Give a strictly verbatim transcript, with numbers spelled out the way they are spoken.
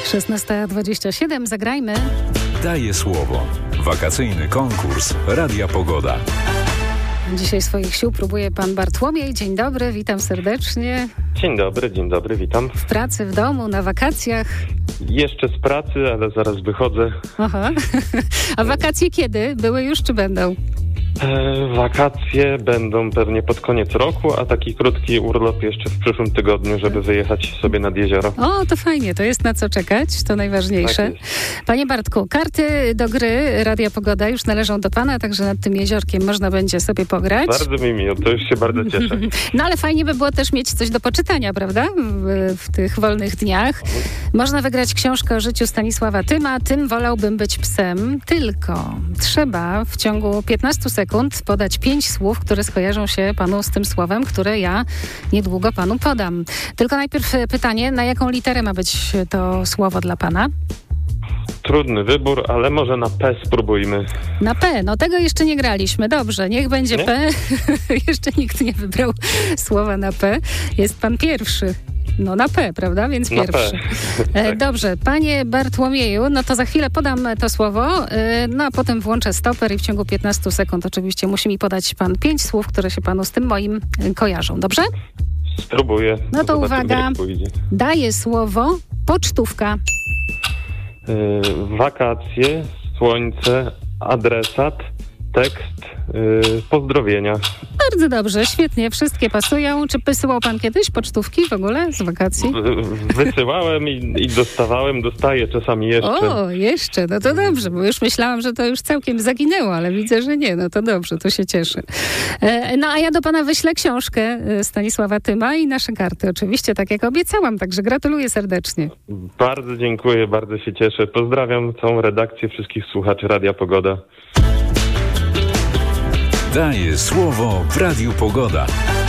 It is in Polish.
szesnasta dwadzieścia siedem. Zagrajmy. Daję słowo. Wakacyjny konkurs Radia Pogoda. Dzisiaj swoich sił próbuje pan Bartłomiej. Dzień dobry, witam serdecznie. Dzień dobry, dzień dobry, witam. W pracy, w domu, na wakacjach? Jeszcze z pracy, ale zaraz wychodzę. Aha. A wakacje kiedy? Były już czy będą? E, wakacje będą pewnie pod koniec roku, a taki krótki urlop jeszcze w przyszłym tygodniu, żeby wyjechać sobie nad jezioro. O, to fajnie, to jest na co czekać, to najważniejsze. Tak jest. Panie Bartku, karty do gry Radia Pogoda już należą do pana, także nad tym jeziorkiem można będzie sobie pograć. Bardzo mi miło, to już się bardzo cieszę. No ale fajnie by było też mieć coś do poczytania, prawda? W, w tych wolnych dniach. Można wygrać książkę o życiu Stanisława Tyma. Tym wolałbym być psem. Tylko trzeba w ciągu piętnastu sekund podać pięć słów, które skojarzą się panu z tym słowem, które ja niedługo panu podam. Tylko najpierw pytanie, na jaką literę ma być to słowo dla pana? Trudny wybór, ale może na P spróbujmy. Na P, no tego jeszcze nie graliśmy. Dobrze, niech będzie Nie? P. Jeszcze nikt nie wybrał słowa na P. Jest pan pierwszy. No na P, prawda? Więc Na pierwszy. P. E, Dobrze, panie Bartłomieju, no to za chwilę podam to słowo, e, no a potem włączę stoper i w ciągu piętnastu sekund oczywiście musi mi podać pan pięć słów, które się panu z tym moim e, kojarzą. Dobrze? Spróbuję. No to Zobaczymy, uwaga. jak pójdzie. Daję słowo pocztówka. Yy, wakacje, słońce, adresat, tekst, yy, pozdrowienia. Bardzo dobrze, świetnie, wszystkie pasują. Czy wysyłał pan kiedyś pocztówki w ogóle z wakacji? W- Wysyłałem i, i dostawałem, dostaję czasami jeszcze. O, jeszcze, no to dobrze, bo już myślałam, że to już całkiem zaginęło, ale widzę, że nie, no to dobrze, to się cieszę. E, no a ja do pana wyślę książkę e, Stanisława Tyma i nasze karty oczywiście, tak jak obiecałam, także gratuluję serdecznie. Bardzo dziękuję, bardzo się cieszę. Pozdrawiam całą redakcję, wszystkich słuchaczy Radia Pogoda. Daję słowo w Radiu Pogoda.